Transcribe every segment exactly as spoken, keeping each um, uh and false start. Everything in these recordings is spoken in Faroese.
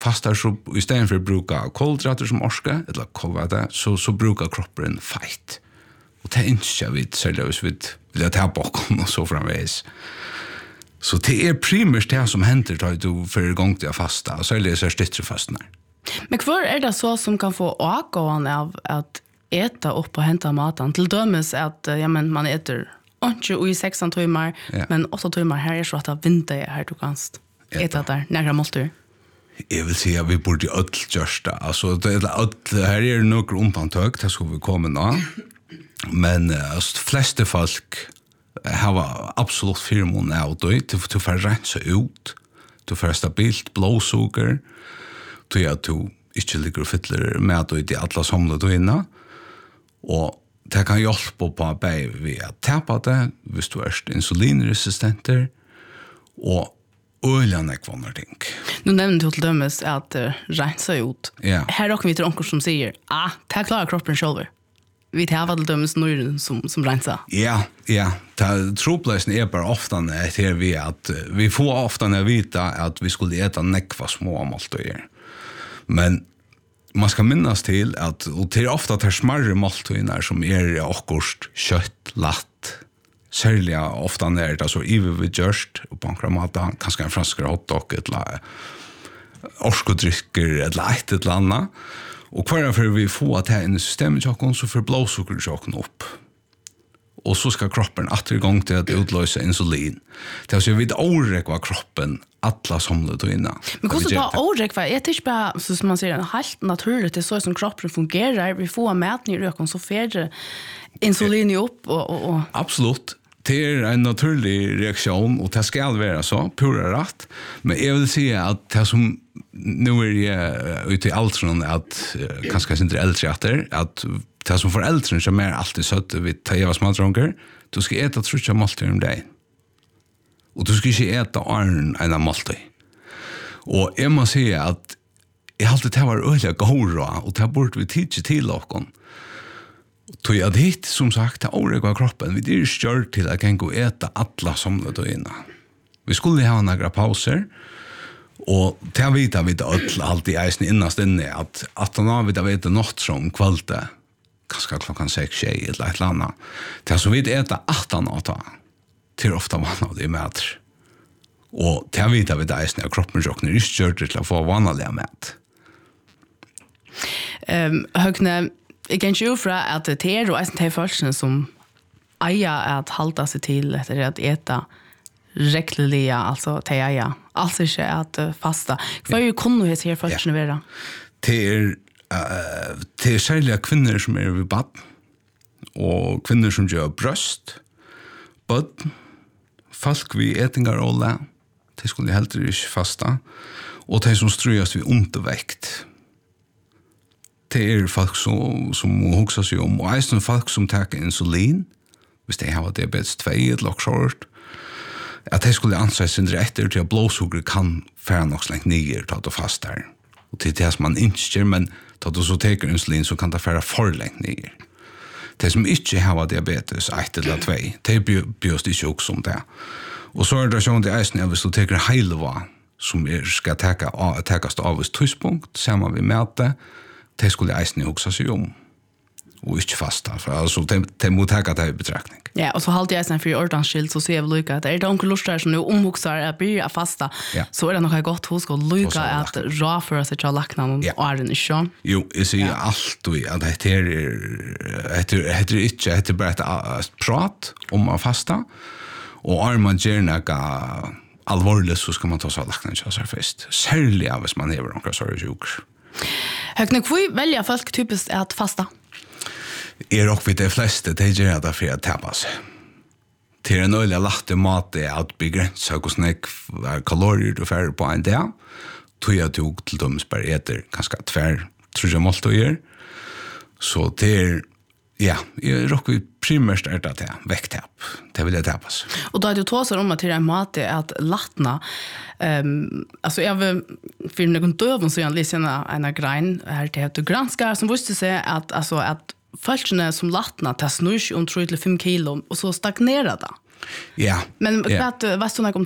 fastar så i stedet för att bruka kolhydrater som orska eller kolväte så så brukar kroppen fight. Och det är inte vid särskilt vid vill ta bakom och så framvägs. Så det är primärt det som händer då du för igång till att fasta och så är det så stittre fastnar. Men kvar är det så som kan få ågåan av att äta upp och hämta maten till dömes att ja men man äter inte i sexton timmar ja. Men åtta timmar här är så att det vinter här du kanst äta där några måltider. Jag vill säga vi borde öll görsta. Alltså det är öll här är några undantag det ska vi komma nå. Men alltså flesta folk har absolut firmon av då till till för rensa ut. Du får stabilt blodsocker. Du att du inte ligger fyller med då i de alla samla då inna. Och det kan hjälpa på bäj vi att tappa det hvis du är insulinresistenter och oljan är kvar ting. Nu nämnde du till dömes att uh, rensa ut. Ja. Här har vi till onkel som säger, ah, det klarar kroppen själv. Vi tar till dömes nu som som rensa. Ja, ja. Det tropläsen är bara ofta när vi att vi får ofta när vita att vi skulle äta nekva små måltider. Men man ska minnas till att och det är ofta att smärre måltider som är akkurst kött, latt. Särskilt ofta när det så iver vi görst och på en mat kanske en fransk hotdog eller orskodrycker eller ett eller annat. Och kvar för vi får att här i systemet så får blodsockret upp. Och så ska kroppen åter igång till att utlösa insulin. Det är så vid oräkva kroppen alla samlat och innan. Men hur så ta oräkva? Jag tycker bara så som man säger helt naturligt det är så som kroppen fungerar. Vi får mätning i röken så färre insulin upp och, och, och. Absolut. Det är en naturlig reaktion och det ska vara så, pura rätt. Men jag vill säga att det som nu är jag ute i allt från att kanske inte äldre efter att det som för äldre som är alltid sött vid tajva smaltronker, du ska äta trutcha måltider om dig. Och du ska inte äta arn en måltid. Och jag måste säga att jag alltid det var öliga gåra och det borde vi titta till någon. Tog jag dit, som sagt, det årega kroppen. Vi är stört till att kan gå och äta alla samlat och innan. Vi skulle ha några pauser. Och det har vi vet vi öll alltid eisen innast inne att att han har vi vet något som kvalitet. Kanske klockan sex tjej eller ett annat. Det är så vi äta åtta natta. Till ofta man av det mat. Och det har vi vet vi eisen att kroppen jocknar är stört till att få vanliga mat. Ehm högne jag kan ju fra att det är och eisen till försen som eja att hålla sig till efter att äta regelliga alltså teja alltså inte att uh, fasta för ju kunde ju se först nu vara det är uh, det är särskilt kvinnor som är vid bad och kvinnor som gör bröst bad folk vi ätingar alla det skulle helt inte fasta och det som ströjas vid underväkt det är folk som som huxar sig om och är folk som tar insulin hvis de har diabetes två eller också att det skulle anses sin rätter till att blodsocker kan färra något släng ner ta det fast där. Och till det som man inte men ta du så tar insulin så kan det färra för längt ner. Det som inte har diabetes ett eller två, det björs inte också om det. Och så är det så att det är snäll hvis du tar heilva som är, ska täcka, täckas av ett tyspunkt samma vid mäte, det skulle eisen också sig om. Och inte fasta för alltså det det måste ta det i betraktning. Ja, och så håller jag sen för ordansskilt så ser vi lika att är det onkel lustar som nu omhuxar att bli fasta ja. Så är det nog gott hos och lika att ra för sig att lackna och är det inte. Jo, jag ser ja. Allt och att det är det heter inte det är bara ett prat om att fasta och är man gärna allvarligt så ska man ta så lackna så här först. Särskilt om man är några så sjuk. Högne kvui välja folk typiskt att fasta. Är också vid de flesta det gör det för att tappas. Till en öliga latte mat är att begränsa hur snäck kalorier du får på en dag. Tog jag tog till dem bara äter ganska tvär tror jag måste göra. Så det är ja, jag rockar primärt är det här väcktapp. Det vill jag tappas. Och då är det två så om att till en mat är att lattna ehm alltså jag vill för någon döv så jag läser en en grein här till att granska som visste sig att alltså att falskna som lattna tas snurr om tre till fem kilo och så stagnerar det. Ja. Men ja. vad vad står det om det?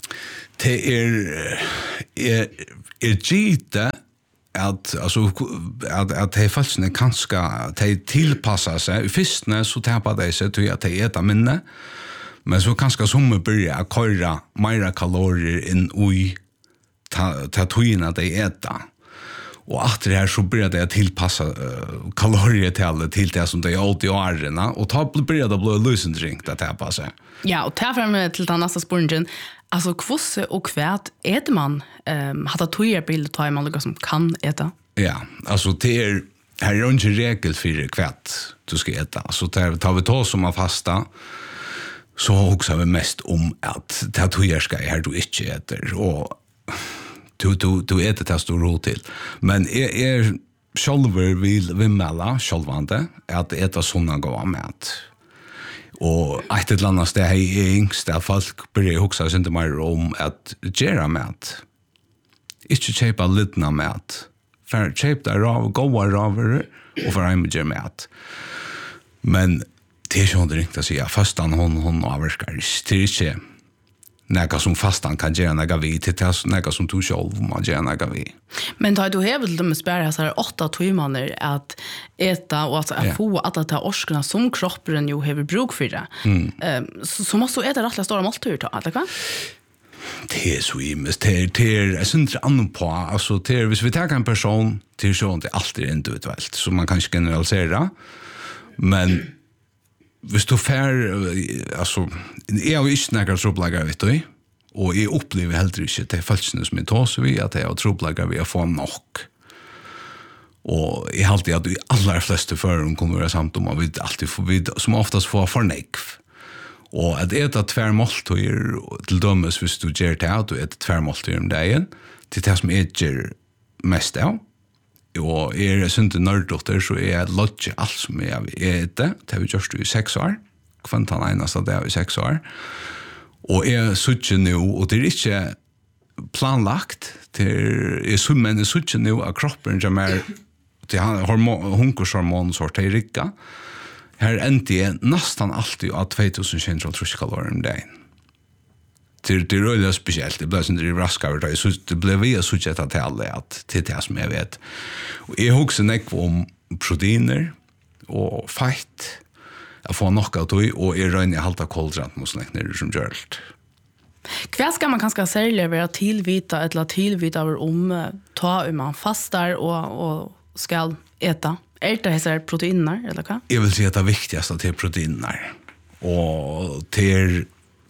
Det är är är gita att alltså att att det faktiskt är ganska att tillpassa sig. Först när så tappar det sig till att det äta minne. Men så ganska som börja att köra mer kalorier in i ta ta toina det äta. Och att det här så börjar det tillpassa uh, kalorietalet till det som det är åt i åren och ta börjar det bli lösendrink att tappa sig. Ja, och ta fram till den nästa spåren. Alltså kvosse och kvärt äter man ehm hata toja bild tar man något som kan äta. Ja, alltså det är här är inte regel för kvärt du ska äta. Så tar tar vi ta som man fasta så också vi mest om att ta toja ska här du inte äter och du du du äter det stor ro till. Men är är själver vill vi mella självande att äta såna goda mat. Og ett eller annet sted er yngst at folk börjar huxa sig inte mer om att göra mat. Ikke kjøpa lidna mat. For kjøp der rav, goa raver og for en med mat. Men det er ikke riktigt å si at fastan hon, hon avverskar. Det er ikke något som fastan kan göra något vi till det något som du själv må göra något vi. Men tar du hevel de spärra så här åtta timmar att äta och att ja. Få att ta orskarna som kroppen ju har bruk för det. Mm. Um, så, så måste du äta rättla stora måltider eller vad? Det är så immest. Det är, det är, jag syns inte annan på. Alltså, det är, hvis vi tar en person till så det är alltid individuellt. Så man kan inte generalisera. Men hvis du fær, altså, jeg har ikke nægget troblager, vet du, og jeg opplever heller ikke til følelsene som jeg tåser vi, at jeg har troblager vi har fått nok. Og jeg har alltid at de aller fleste fører kunne være samt om, og vi alltid får, vi, som oftast får for nekv. Og at et av tver måltøyer, til dømes hvis du gjør det, at du et tver måltøyer om dagen, til det som jeg gjør mest av, og er sunt nørdokter, så er jeg lodge alt som jeg eter. Det har vi gjort i seks år. Kvant han eneste det har vi seks år. Og jeg sutter nå, og det er ikke planlagt. Det er som men jeg sutter nå av kroppen som er til hunkershormon sort i rikka. Her endte jeg nesten alltid av två tusen kalorier om dagen. Det det är väldigt speciellt. Det blev sånt det raskare då. Så det blev vi så att ta till alla att till det som jag vet. Och jag också näck om proteiner och fett. Jag får nog att och är rön i halta kolhydrater måste näck ner som gjort. Kvar ska man kanske servera tillvita eller tillvita över om ta om man fastar och och ska äta. Är det här proteiner eller vad? Jag vill säga att det viktigaste är proteiner. Och till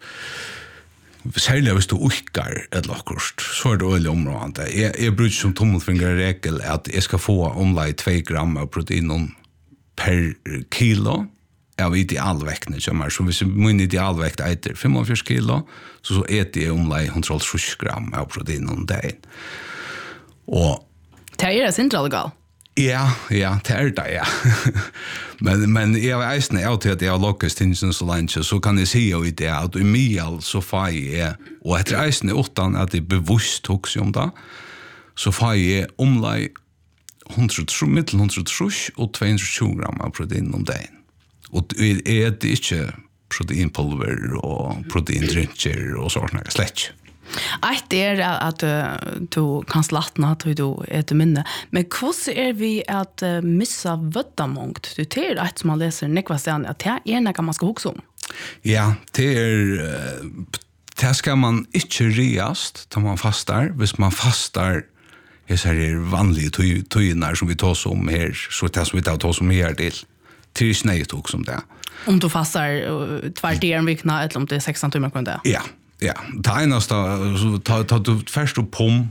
særlig hvis du ukkar et lakkost, så er det veldig områdende. Jeg, jeg bruker som tommelfinger regel at jeg skal få omlai två gram av protein per kilo av idealvektene. Så hvis min idealvekt eiter fyrtiofem kilo, så, så eter jeg omlai hundraåttio gram av protein om dagen. Og det er det sintra legal. Ja, ja, det er det, ja. men, men jeg har eisne av til at jeg har lokkest tinsen så lenge, så kan jeg si jo i det at i mye så får jeg, og etter eisne utan at jeg bevisst tok seg om det, så får jeg omlai mittel hundre trus og två hundre tjue gram av protein om dagen. Og jeg er det ikke proteinpulver og proteindrinker og sånt, slett. Ett är att du kan slattna att du äter minne. Men hur är vi att missa vöttamångt? Du ser att som man läser nekva stjärn att det är något man ska huxa om. Ja, det är det ska man inte riast då man fastar. Hvis man fastar är er vanliga tøynar som vi tar oss om här, så det som vi tar oss om här till till snäget också om det. Om du fastar tvärtier en vikna eller om det är sexton timmar kvar det. Ja. Ja, det enaste, så tar ta, du først opp om,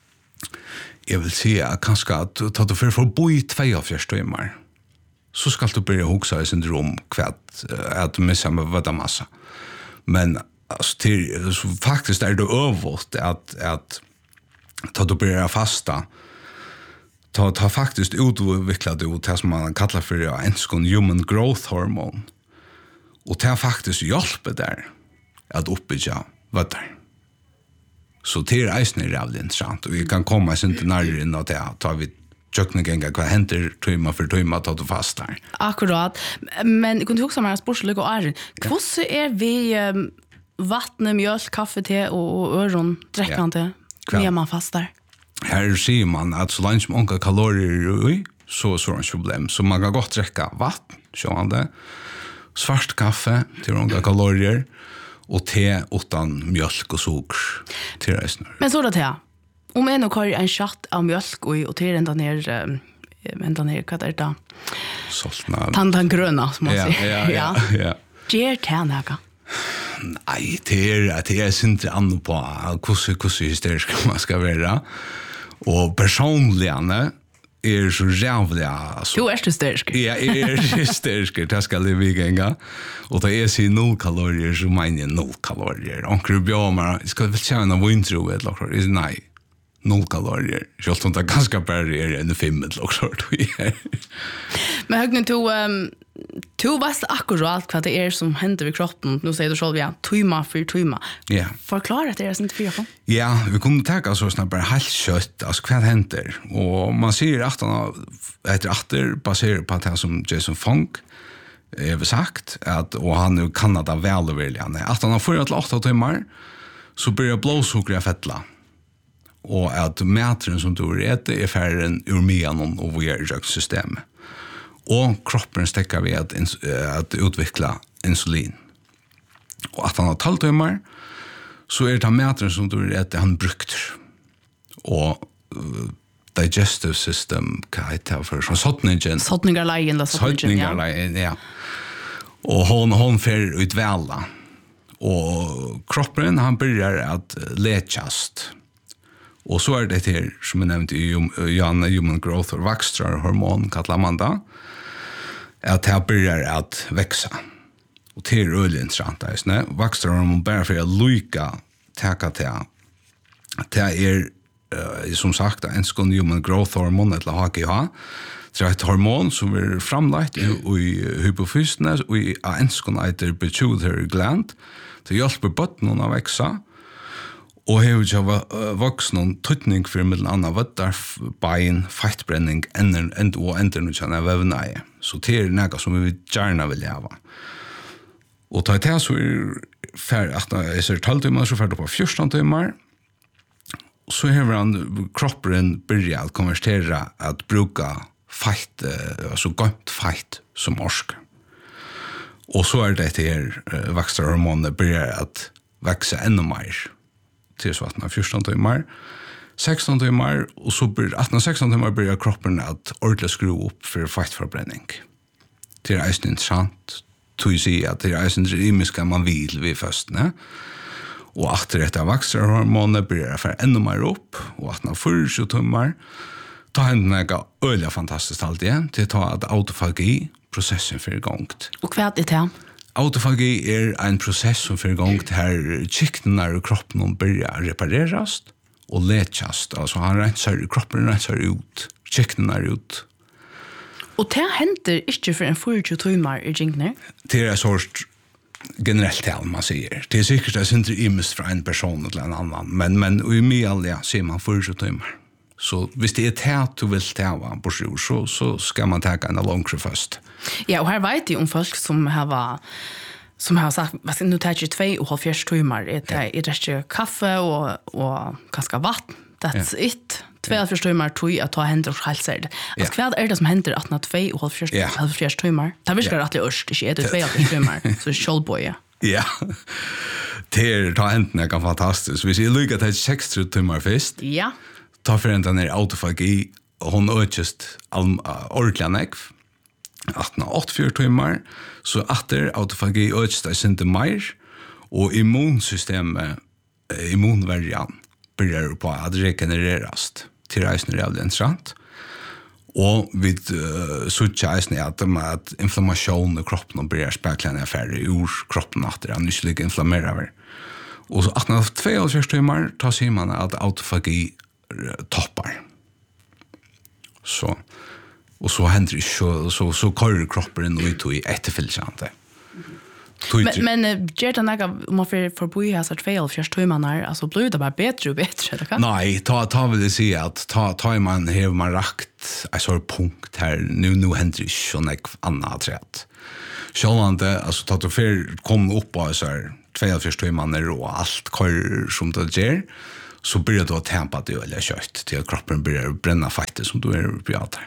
jeg vil si at kanskje at ta du for å bo i tjueåtte timmar, så skal du begynne å huske i syndrom kvart, at du misser med hva massa. Men altså, til, så faktisk er det øvått at, at ta du begynne å fasta, ta, ta faktisk utviklet det ut det som man kallar for en sånn human growth hormone, og det er faktisk hjelpe der, at uppbygga vatten. Så det är eisne rävligt intressant. Och vi kan komma sin till närmare in och det tar vi tjökningenga vad händer timmar för timmar att du fastar. Akkurat. Men kunde du också med sportslig och är. Hur är vi vatten, mjölk, kaffe, te och öron dräckande när man fastar. Här ser man att så länge som många kalorier i så så är det problem. Så man kan gott dricka vatten, sjående, svart kaffe till många kalorier och te utan mjölk och socker till resten. Men så då te. Om en och har en chatt av mjölk och och till ända ner ända ner vad är det? Saltna. Tantan gröna som man säger. Ja, ja, ja. ja. Ger tärnaga. Nej, det är det är inte annorlunda på hur hur hysterisk man ska vara. Och personligen är så jävla så. Du är hysterisk. Ja, är hysterisk. Det ska det vi gänga. Och det är så noll kalorier så menar noll kalorier. Onkel Björn, ska väl känna vintro ett lock. Är nej. Noll kalorier. Jag tror inte ganska bra är en fem ett lock sort. Men högnen to um, to vet akkurat vad det är som händer i kroppen. Nu säger du själv ja, tuma för tuma. Ja. Förklara det är inte för jag. Ja, vi kommer ta så snabbt bara helt kött alltså vad händer. Och man ser att han efter åter baserat på det som Jason Funk är väl sagt att och han nu Kanada väl och väl han att han har för att åtta timmar så börjar blodsockret fettla. Och att mätaren som du äter är färren ur menon och vårt system. Och kroppen stäcker vid att, att utveckla insulin. Och att han har talltimmar så är det mätaren som du äter han brukt. Och uh, digestive system, vad heter det för? Sottningen. Sottningarleien. Sottningarleien, ja. Och hon, hon får utvälla. Och kroppen han börjar att lätjast. Och så är det här som jag nämnde i Jan Human Growth och växtrar kallar man det. Att det börjar att växa. Och det är väldigt intressant. Växtrar bara för att lycka täcka till. Det är uh, som sagt en skån Human Growth hormon eller H G H. Det är ett hormon som är framlagt i, i hypofysen och i en skån heter pituitary gland. Det hjälper botten att växa. Og hevur jo vaks någon tutning för mellan andra vattar bein fettbränning ender end och ender nu känna vävnaje. Så det är något som vi gärna vill ha. Och ta det så är för att är så tolv timmar så färd på fjorton timmar. Så har han kroppen börjat konvertera att bruka fett alltså gott fett som orsk. Och så är det här växthormoner börjar att växa ännu mer. Till så att när fjorton timmar, sexton timmar och så blir att sexton timmar börjar kroppen att ordentligt skruva upp för fettförbränning. Det är ju intressant att se att det är ju inte man vill vid först, ne? Och att det är växthormoner börjar för ännu mer upp och att när fyrtio timmar ta händer något öliga fantastiskt allt igen till att ta att autofagi processen för igång. Och vad är det? Autofagi är en process som för igång här chicknar i kroppen börjar repareras och lätjas. Alltså han rensar kroppen rensar ut, chicknar ut. Och det händer inte för en fyrtio timmar i jinkner? Det är en sorts generellt tal man säger. Det är säkert att det inte är imest för en person eller en annan. Men, men i media ser man fyrtio timmar. Så hvis det er tæt du vil tæva på sjur, så, så skal man tæka en långre først. Ja, og her vet jeg om folk som har, som har sagt, nu tar jeg två och halvfjerds timmar, er det ikke kaffe og, og kanskje vatten. That's yeah. it. Två och halvfjerds timmar tog att ta händer och hälsar. Alltså vad är det som händer att när två och halvfjerds timmar? Det viskar att det är örst, inte är det två och halvfjerds timmar. Så kjolboja. Ja. Det är ta händer kan fantastiskt. Hvis jag lyckas till sextio timmar först. Ja. Ta för en där autofagi och hon ökast ordentliga nekv. Att när åttiofyra timmar så efter autofagi ökast är inte mer och immunsystemet immunvärjan börjar på att regenereras till reisen är jävligt intressant. Och vi uh, sucha är att att inflammation i kroppen börjar spekla färre ur kroppen att det är inte inflammerar. Och så att när två och halvfjerds timmar tar sig man att autofagi toppar. Så och så händer det så så så kör kroppen ut i efterföljande. Men men ger det några om man för för bo här så två och halvfjerds timmar alltså blir det bara bättre och bättre eller kan? Nej, ta ta vill det säga att ta ta man här man rakt I så punkt här nu nu händer det så något annat rätt. Självande alltså ta det för kom upp på så här två timmar och allt kör som det ger, så börjar du att tämpa det eller kött till att kroppen börjar bränna faktiskt som du är beatar.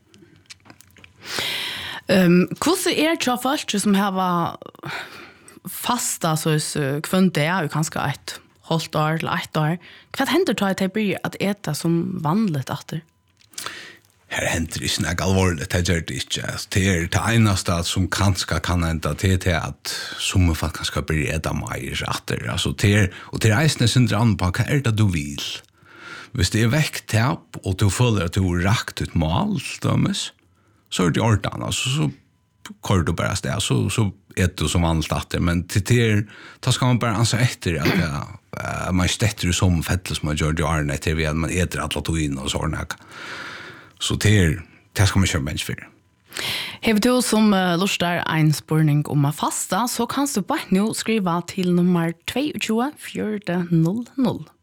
Ehm, hur är det för folk som har fasta så är kvönt det är ju ganska ett halvt år eller ett år. Vad händer då att det blir att äta som vanligt efter? Her händer ikke noe alvorligt, det gjør det ikke. Det er det eneste som kanskje kan hende til til at som folk kanskje blir edda mer etter. Altså, det er, og det er eisende syndere an på hva er det du vil. Hvis det er vekttap, og du føler at du har rakt ut mål, dømes, så er det ordan, altså, så kører du bare sted, så, så er du som vanligt etter. Men til det, da skal man bare anse etter at ja, uh, man stetter som fettel som man gjør det i årene til vi at man eter alle togin og sånne. Så det er, det skal man kjøre mens for. Hever du som uh, lustar en spurning om å fasta, så kan du bare nå skrive til nummer to to fire null null.